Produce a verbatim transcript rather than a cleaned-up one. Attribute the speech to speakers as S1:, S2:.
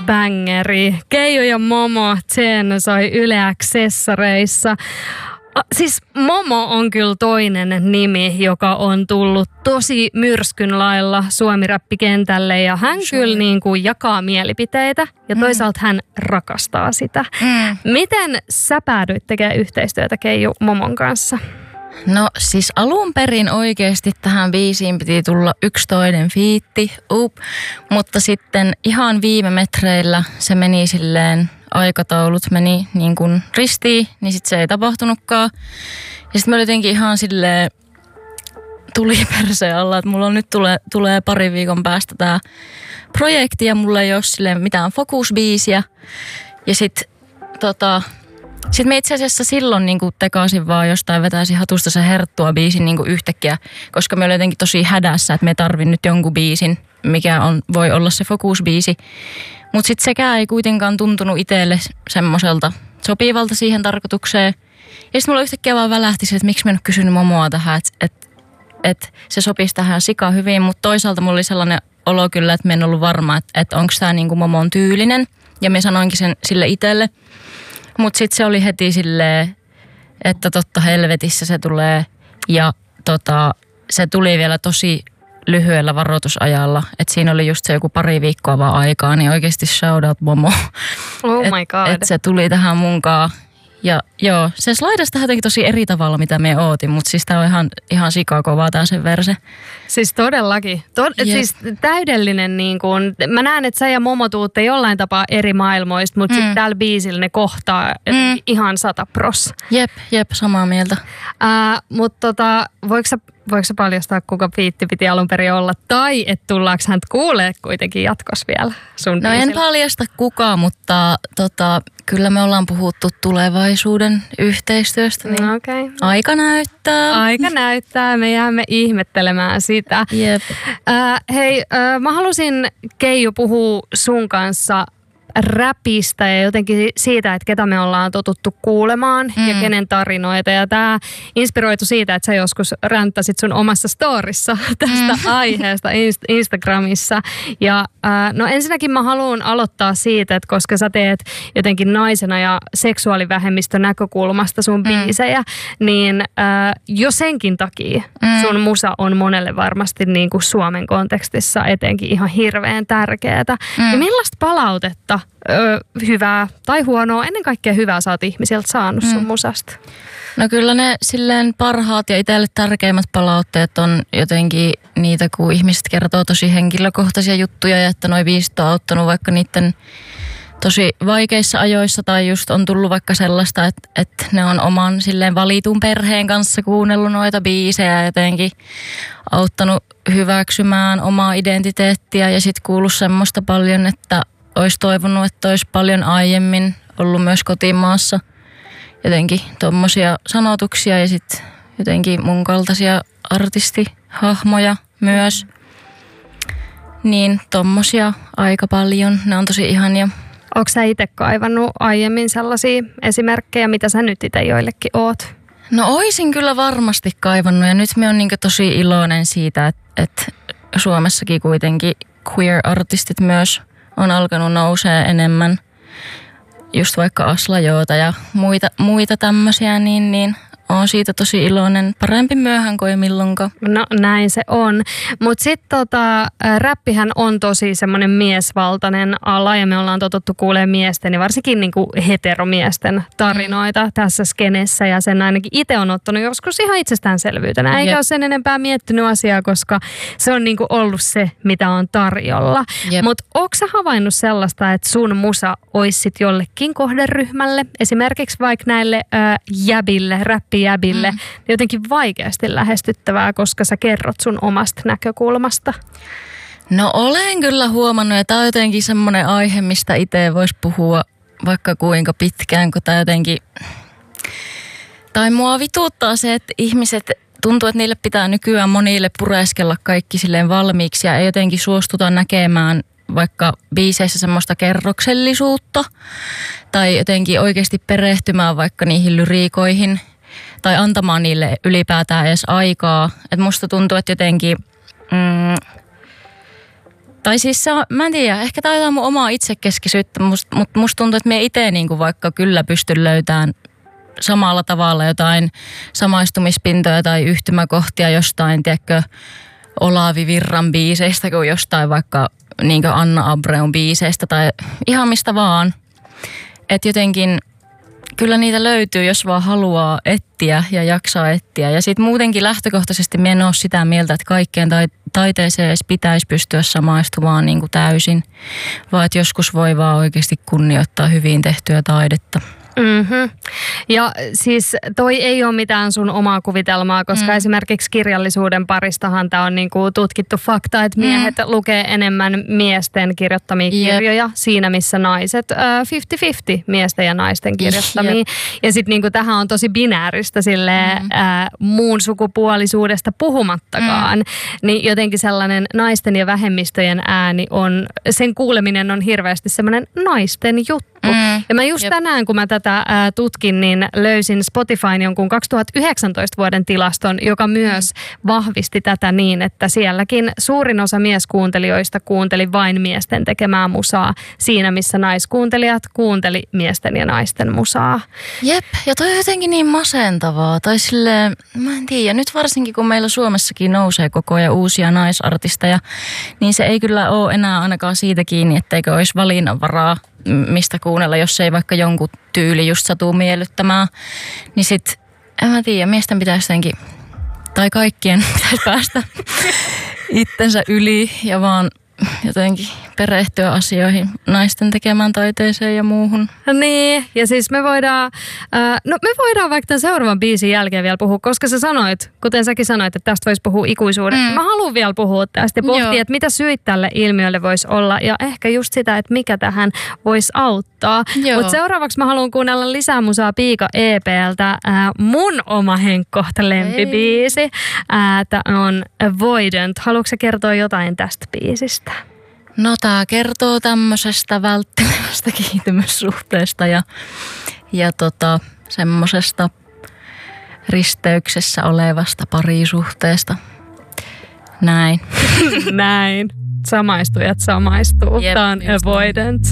S1: bangeri. Keijo ja Momo, Zen soi Yle Accessareissa. Siis Momo on kyllä toinen nimi, joka on tullut tosi myrskyn lailla suomi-räppikentälle ja hän sure. kyllä niin kuin jakaa mielipiteitä ja toisaalta mm. hän rakastaa sitä. Mm. Miten sä päädyit tekemään yhteistyötä Keiju Momon kanssa?
S2: No siis alun perin oikeasti tähän biisiin piti tulla yksi toinen fiitti, up, mutta sitten ihan viime metreillä se meni silleen, aikataulut meni niin kuin ristiin, niin sitten se ei tapahtunutkaan. Ja sitten mä olin jotenkin ihan silleen tuli perseen alla, että mulla on nyt tulee, tulee pari viikon päästä tää projekti ja mulla ei ole silleen mitään fokusbiisiä. Ja sitten tota... Sitten me itse asiassa silloin niin kuin tekaisin vaan jostain vetäisin hatusta se herttua biisin niin kuin yhtäkkiä, koska me oli jotenkin tosi hädässä, että me tarvin nyt jonkun biisin, mikä on, voi olla se fokusbiisi. Mutta sitten sekään ei kuitenkaan tuntunut itselle semmoiselta sopivalta siihen tarkoitukseen. Ja sitten mulla yhtäkkiä vaan välähti se, että miksi mä en ole kysynyt Momoa tähän, että et, et se sopisi tähän sika hyvin. Mutta toisaalta mulla oli sellainen olo kyllä, että mä en ollut varma, että et onko tämä niin kuin Momon tyylinen. Ja me sanoinkin sen sille itselle. Mutta sitten se oli heti silleen, että totta helvetissä se tulee ja tota, se tuli vielä tosi lyhyellä varoitusajalla. Että siinä oli just se joku pari viikkoa vaan aikaa, niin oikeasti shout out Momo.
S1: Oh my god.
S2: Että et se tuli tähän munkaan. Ja joo, se slaidasi tähän jotenkin tosi eri tavalla, mitä me ootin, mutta siis tää on ihan, ihan sikakovaa tää sen verse.
S1: Siis todellakin. Tod- yep. Siis täydellinen niin kuin, mä näen, että sä ja Momo tuutte jollain tapaa eri maailmoista, mutta mm. sitten täällä biisillä ne kohtaa mm. ihan sata pros.
S2: Jep, jep, samaa mieltä.
S1: Äh, mutta tota, voiko sä, voiko sä paljastaa, kuka fiitti piti alun perin olla, tai että tullaanko häntä kuulee kuitenkin jatkossa vielä sun
S2: No
S1: biisillä?
S2: En paljasta kuka, mutta tota, kyllä me ollaan puhuttu tulevaisuuden yhteistyöstä, niin
S1: okay.
S2: aika näyttää.
S1: Aika näyttää, me jäämme ihmettelemään sitä.
S2: Jep.
S1: Äh, hei, äh, mä halusin Keiju puhua sun kanssa räpistä ja jotenkin siitä, että ketä me ollaan totuttu kuulemaan mm. ja kenen tarinoita. Ja tämä inspiroitu siitä, että sä joskus ränttäsit sun omassa storissa tästä mm. aiheesta Instagramissa. Ja äh, no ensinnäkin mä haluan aloittaa siitä, että koska sä teet jotenkin naisena ja seksuaalivähemmistön näkökulmasta sun mm. biisejä, niin äh, jo senkin takia mm. sun musa on monelle varmasti niin kuin Suomen kontekstissa etenkin ihan hirveän tärkeää. Mm. Ja millaista palautetta Öö, hyvää tai huonoa, ennen kaikkea hyvää sä oot ihmisiltä saanut sun mm. musasta?
S2: No kyllä ne silleen parhaat ja itselle tärkeimmät palautteet on jotenkin niitä, kun ihmiset kertoo tosi henkilökohtaisia juttuja ja että noi biisit on auttanut vaikka niiden tosi vaikeissa ajoissa tai just on tullut vaikka sellaista, että, että ne on oman silleen valitun perheen kanssa kuunnellut noita biisejä ja jotenkin auttanut hyväksymään omaa identiteettiä ja sit kuullut semmoista paljon, että olisi toivonut, että olisi paljon aiemmin ollut myös kotimaassa jotenkin tommosia sanotuksia ja sitten jotenkin mun kaltaisia artistihahmoja myös. Niin tommosia aika paljon. Ne on tosi ihania.
S1: Onko sä itse kaivannut aiemmin sellaisia esimerkkejä, mitä sä nyt itse joillekin oot?
S2: No oisin kyllä varmasti kaivannut ja nyt me on niinku tosi iloinen siitä, että, että Suomessakin kuitenkin queer-artistit myös on alkanut nousee enemmän, just vaikka Asla Joota ja muita, muita tämmöisiä, niin, niin on siitä tosi iloinen. Parempi myöhään kuin ei milloinkaan.
S1: No näin se on. Mutta sitten tota, räppihän on tosi semmoinen miesvaltainen ala ja me ollaan totuttu kuulemaan miesten ja varsinkin niinku heteromiesten tarinoita mm. tässä skenessä ja sen ainakin itse on ottanut joskus ihan itsestäänselvyytenä. Eikä Jep. ole sen enempää miettinyt asiaa, koska se on niinku ollut se, mitä on tarjolla. Mutta ootko sä havainnut sellaista, että sun musa olisi sit jollekin kohderyhmälle, esimerkiksi vaikka näille äh, jäbille, räppi jäbille, mm. jotenkin vaikeasti lähestyttävää, koska sä kerrot sun omasta näkökulmasta?
S2: No olen kyllä huomannut, ja tämä on jotenkin semmoinen aihe, mistä itse voisi puhua vaikka kuinka pitkään, kun tämä jotenkin... Tai mua vituuttaa se, että ihmiset tuntuu, että niille pitää nykyään monille pureskella kaikki silleen valmiiksi ja ei jotenkin suostuta näkemään vaikka biiseissä semmoista kerroksellisuutta tai jotenkin oikeasti perehtymään vaikka niihin lyriikoihin tai antamaan niille ylipäätään edes aikaa. Et musta tuntuu, että jotenkin mm, Tai siis se on, mä en tiedä, ehkä tää on mun omaa itsekeskisyyttä, mutta musta tuntuu, että me itse niinku vaikka kyllä pystyn löytämään samalla tavalla jotain samaistumispintoja tai yhtymäkohtia jostain, tiedätkö, Olavi Virran biiseistä kuin jostain vaikka niin kuin Anna Abreun biiseistä tai ihan mistä vaan. Että jotenkin kyllä niitä löytyy, jos vaan haluaa etsiä ja jaksaa etsiä. Ja sitten muutenkin lähtökohtaisesti mä en ole sitä mieltä, että kaikkeen tai- taiteeseen edes pitäisi pystyä samaistumaan niin kuin täysin. Vaan että joskus voi vaan oikeasti kunnioittaa hyvin tehtyä taidetta.
S1: Mm-hmm. Ja siis toi ei ole mitään sun omaa kuvitelmaa, koska mm. esimerkiksi kirjallisuuden paristahan tämä on niinku tutkittu fakta, että miehet mm. lukee enemmän miesten kirjoittamia kirjoja yep. siinä, missä naiset äh, viisikymmentä viisikymmentä miesten ja naisten kirjoittamia. Yep. Ja sitten niinku tähän on tosi binääristä silleen, mm. äh, muun sukupuolisuudesta puhumattakaan. Mm. Niin jotenkin sellainen naisten ja vähemmistöjen ääni on, sen kuuleminen on hirveästi semmoinen naisten juttu. Mm. Ja mä just Jep. tänään, kun mä tätä ää, tutkin, niin löysin Spotifyn jonkun kaksituhattayhdeksäntoista vuoden tilaston, joka myös vahvisti tätä niin, että sielläkin suurin osa mieskuuntelijoista kuunteli vain miesten tekemää musaa siinä, missä naiskuuntelijat kuunteli miesten ja naisten musaa.
S2: Jep, ja toi on jotenkin niin masentavaa. Tai silleen, mä en tiedä, nyt varsinkin kun meillä Suomessakin nousee koko ajan uusia naisartisteja, niin se ei kyllä ole enää ainakaan siitä kiinni, etteikö olisi valinnanvaraa, mistä kuunnella, jos ei vaikka jonkun tyyli just satuu miellyttämään. Niin sit, en mä tiedä, miesten pitäisi jotenkin, tai kaikkien pitäisi päästä itsensä yli ja vaan jotenkin perehtyä asioihin, naisten tekemään taiteeseen ja muuhun.
S1: Niin, ja siis me voidaan, äh, no me voidaan vaikka tämän seuraavan biisin jälkeen vielä puhua, koska sä sanoit, kuten säkin sanoit, että tästä voisi puhua ikuisuuden. Mm. Mä haluan vielä puhua tästä ja pohtia, että mitä syitä tälle ilmiölle voisi olla ja ehkä just sitä, että mikä tähän voisi auttaa. Mutta seuraavaksi mä haluan kuunnella lisää musaa Piika E P:ltä. Äh, mun oma henkkohta lempibiisi. Äh, Tämä on Avoidant. Haluatko sä kertoa jotain tästä biisistä?
S2: No tää kertoo tämmöisestä välttelevästä kiintymyssuhteesta ja, ja tota, semmosesta risteyksessä olevasta parisuhteesta. Näin.
S1: Näin. Samaistujat samaistuu. Jep, Tämä on Avoidant.